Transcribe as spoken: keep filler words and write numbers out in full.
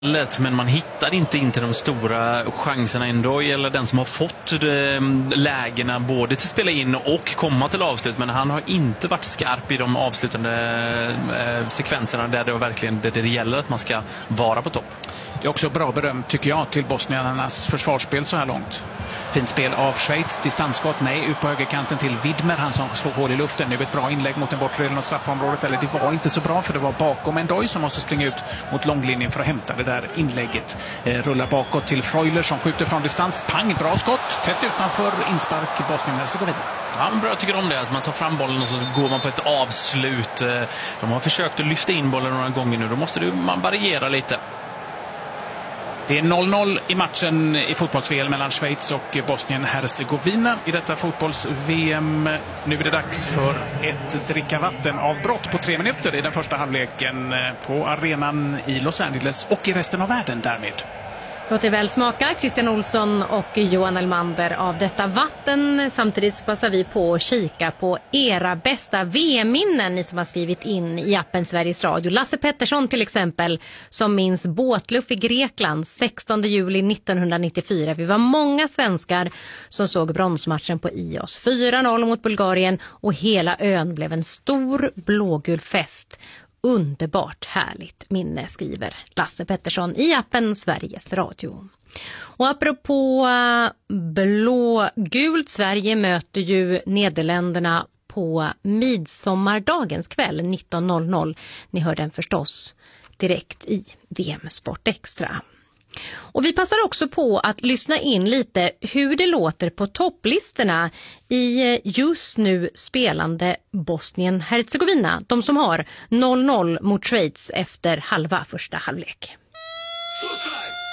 Men man hittar inte in till de stora chanserna ändå, eller den som har fått lägena både till spela in och komma till avslut, men han har inte varit skarp i de avslutande sekvenserna där det verkligen där det gäller att man ska vara på topp. Det är också bra beröm tycker jag till bosniernas försvarsspel så här långt. Fint spel av Schweiz, distansskott, nej, ut på högerkanten till Widmer, han som slår hål i luften. Nu ett bra inlägg mot den bortre delen av straffområdet, eller det var inte så bra för det var bakom en Doj som måste springa ut mot långlinjen för att hämta det där inlägget. Eh, rullar bakåt till Freuler som skjuter från distans, pang, bra skott, tätt utanför inspark Bosnien-Hercegovina. Ja, men bra, jag tycker om det, att man tar fram bollen och så går man på ett avslut. De har försökt att lyfta in bollen några gånger nu, då måste du, man variera lite. Det är noll noll i matchen i fotbolls-V M mellan Schweiz och Bosnien-Hercegovina i detta fotbolls-V M. Nu är det dags för ett dricka vatten-avbrott på tre minuter i den första halvleken på arenan i Los Angeles och i resten av världen därmed. Låt det väl smaka, Christian Olsson och Johan Elmander, av detta vatten. Samtidigt passar vi på att kika på era bästa V M-minnen, ni som har skrivit in i appen Sveriges Radio. Lasse Pettersson till exempel, som minns båtluff i Grekland sextonde juli nittonhundranittiofyra. Vi var många svenskar som såg bronsmatchen på I O S. fyra noll mot Bulgarien och hela ön blev en stor blågul fest. Underbart härligt minne, skriver Lasse Pettersson i appen Sveriges Radio. Och apropå blågult, Sverige möter ju Nederländerna på midsommardagens kväll nitton noll noll. Ni hör den förstås direkt i V M Sport Extra. Och vi passar också på att lyssna in lite hur det låter på topplistorna i just nu spelande Bosnien-Hercegovina. De som har noll noll mot Schweiz efter halva första halvlek. Slušaj!